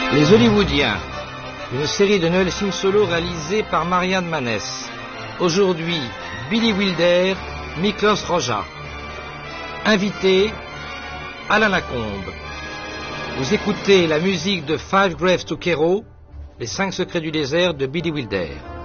Les Hollywoodiens, une série de Noël films solo réalisée par Marianne Manès. Aujourd'hui, Billy Wilder, Miklos Rozsa. Invité, Alain Lacombe. Vous écoutez la musique de Five Graves to Kero, les 5 secrets du désert de Billy Wilder.